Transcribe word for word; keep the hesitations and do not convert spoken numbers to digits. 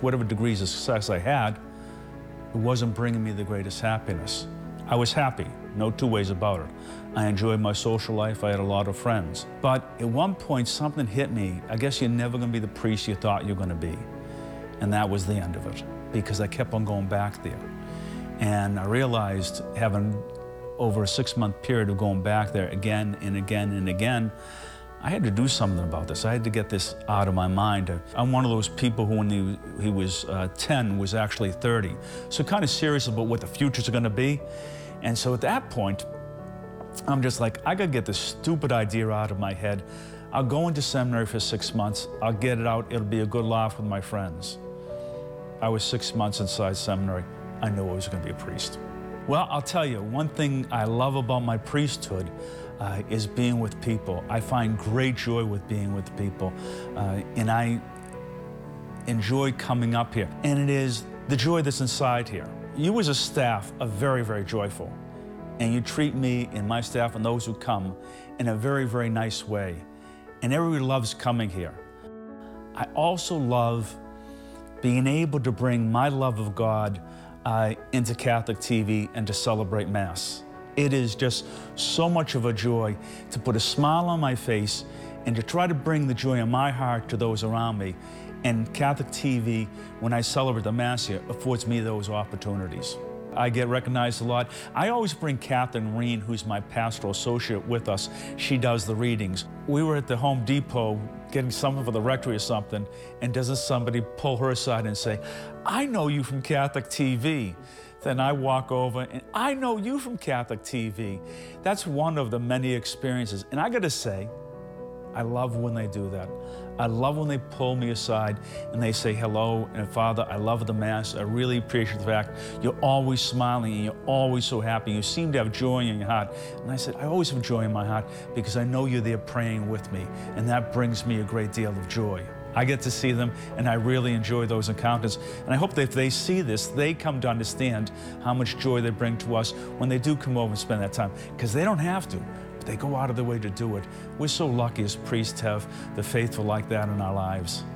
whatever degrees of success I had, it wasn't bringing me the greatest happiness. I was happy, no two ways about it. I enjoyed my social life, I had a lot of friends. But at one point, something hit me. I guess you're never gonna be the priest you thought you were gonna be. And that was the end of it, because I kept on going back there. And I realized, having over a six-month period of going back there again and again and again, I had to do something about this. I had to get this out of my mind. I'm one of those people who, when he, he was uh, ten, was actually thirty. So kind of serious about what the futures are gonna be. And so at that point, I'm just like, I gotta get this stupid idea out of my head. I'll go into seminary for six months. I'll get it out. It'll be a good laugh with my friends. I was six months inside seminary. I knew I was gonna be a priest. Well, I'll tell you, one thing I love about my priesthood uh, is being with people. I find great joy with being with people. Uh, and I enjoy coming up here. And it is the joy that's inside here. You as a staff are very, very joyful. And you treat me and my staff and those who come in a very, very nice way. And everybody loves coming here. I also love being able to bring my love of God uh, into Catholic T V and to celebrate Mass. It is just so much of a joy to put a smile on my face and to try to bring the joy in my heart to those around me. And Catholic T V, when I celebrate the Mass here, affords me those opportunities. I get recognized a lot. I always bring Catherine Reen, who's my pastoral associate, with us. She does the readings. We were at the Home Depot getting something for the rectory or something, and doesn't somebody pull her aside and say, I know you from Catholic T V. Then I walk over and I know you from Catholic T V. That's one of the many experiences. And I gotta say, I love when they do that. I love when they pull me aside and they say hello, and Father, I love the Mass. I really appreciate the fact you're always smiling and you're always so happy. You seem to have joy in your heart. And I said, I always have joy in my heart because I know you're there praying with me, and that brings me a great deal of joy. I get to see them, and I really enjoy those encounters. And I hope that if they see this, they come to understand how much joy they bring to us when they do come over and spend that time, because they don't have to. They go out of their way to do it. We're so lucky as priests to have the faithful like that in our lives.